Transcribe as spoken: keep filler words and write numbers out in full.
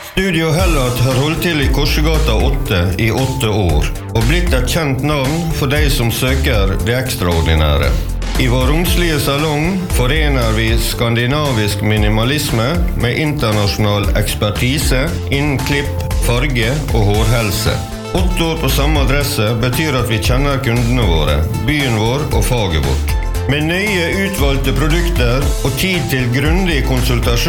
Studio Hellat har holdt til i Korsegata åtte i åtte år, og blitt et kjent navn for de som søker det ekstraordinære. I vår romslige salong forener vi skandinavisk minimalisme med internasjonal ekspertise innen klipp, farge og hårhelse. Åtte år på samme adresse betyr at vi kjenner kundene våre, byen vår og faget vårt. Med nøye utvalgte produkter og tid til grundig konsultasjon